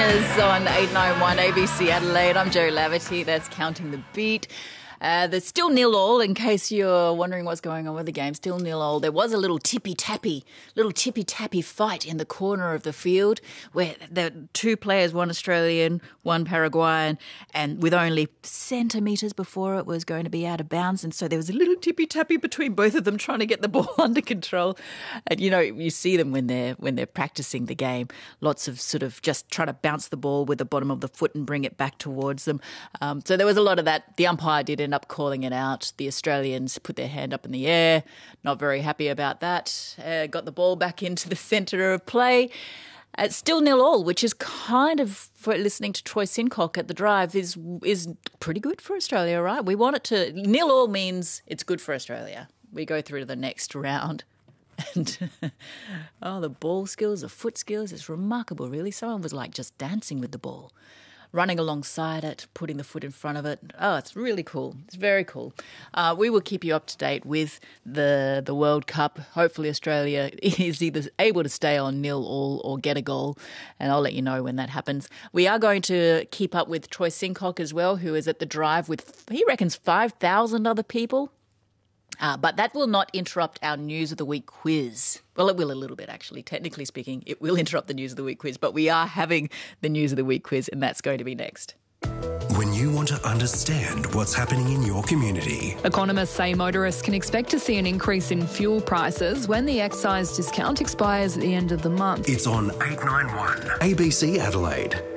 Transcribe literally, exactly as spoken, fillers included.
Winners on eight nine one A B C Adelaide. I'm Jo Laverty. That's Counting the Beat. Uh, there's still nil all, in case you're wondering what's going on with the game. Still nil all. There was a little tippy-tappy, little tippy-tappy fight in the corner of the field where the two players, one Australian, one Paraguayan, and with only centimetres before it was going to be out of bounds. And so there was a little tippy-tappy between both of them trying to get the ball under control. And, you know, you see them when they're, when they're practicing the game. Lots of sort of just trying to bounce the ball with the bottom of the foot and bring it back towards them. Um, so there was a lot of that. The umpire did end up calling it out. The Australians put their hand up in the air, not very happy about that. Uh, got the ball back into the centre of play. It's still nil all, which is kind of, for listening to Troy Sincock at the Drive, is is pretty good for Australia, right? We want it to, nil all means it's good for Australia. We go through to the next round. And oh, the ball skills, the foot skills, it's remarkable, really. Someone was like just dancing with the ball, running alongside it, putting the foot in front of it. Oh, it's really cool. It's very cool. Uh, we will keep you up to date with the the World Cup. Hopefully Australia is either able to stay on nil all or get a goal, and I'll let you know when that happens. We are going to keep up with Troy Sincock as well, who is at the Drive with, he reckons, five thousand other people. Uh, but that will not interrupt our News of the Week quiz. Well, it will a little bit, actually. Technically speaking, it will interrupt the News of the Week quiz, but we are having the News of the Week quiz, and that's going to be next. When you want to understand what's happening in your community. Economists say motorists can expect to see an increase in fuel prices when the excise discount expires at the end of the month. It's on eight nine one A B C Adelaide.